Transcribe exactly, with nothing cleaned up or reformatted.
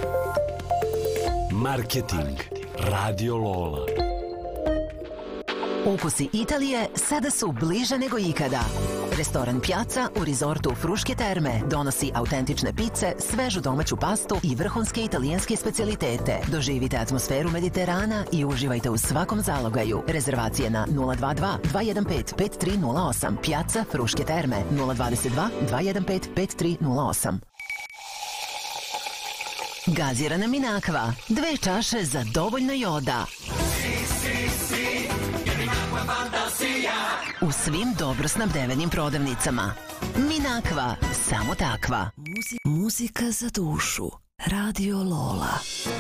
Marketing Radio Lola. Ukusi Italije sada su bliže nego ikada. Restoran Piazza u rizortu Fruške terme donosi autentične pice, svežu domaću pastu i vrhunske italijanske specijalitete. Doživite atmosferu Mediterana i uživajte u svakom zalogaju. Rezervacije na nula dva dva dva jedan pet pet tri nula osam. Piazza Fruške terme nula dva dva dva jedan pet pet tri nula osam. Gazirana Minakva. Dve čaše za dovoljno joda. U svim dobro snabdevenim prodavnicama. Minakva, samo takva. Muzika za dušu. Radio Lola.